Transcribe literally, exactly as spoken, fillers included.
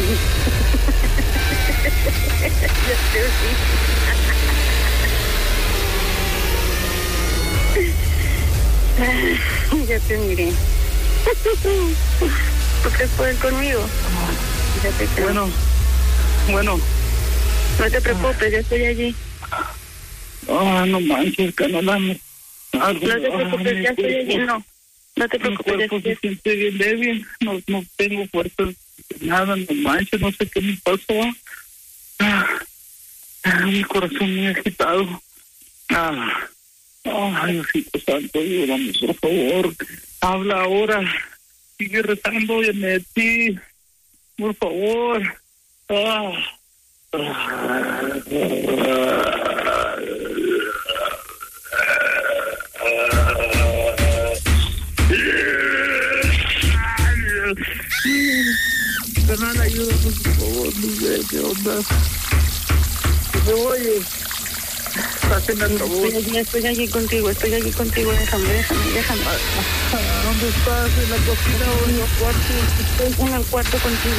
Ya te miré. ¿Tú crees poder conmigo? Ya te creo. Bueno, bueno. No te preocupes, ya estoy allí. Ah, no manches, Canola. No te preocupes, ya estoy allí. No, no te preocupes. Mi cuerpo se siente bien débil. No, no tengo fuerza de nada, no manches, no sé qué me pasó. Ah, ah, mi corazón muy agitado. Ah, ay, Diosito Santo, ayúdame, por favor. Habla ahora. Sigue rezando de ti. Por favor. Ah. Canal, ayúdame, por favor, no sé qué onda. ¿Me oyes? Hazme el favor. Estoy allí, estoy allí contigo, estoy allí contigo, déjame, déjame, déjame. ¿Dónde estás? ¿En la cocina o en el cuarto? Estoy en el cuarto contigo.